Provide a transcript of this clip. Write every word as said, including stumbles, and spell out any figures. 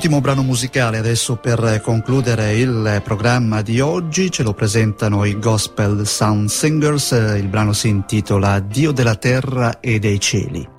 Ultimo brano musicale adesso per concludere il programma di oggi, ce lo presentano i Gospel Sound Singers, il brano si intitola Dio della terra e dei cieli.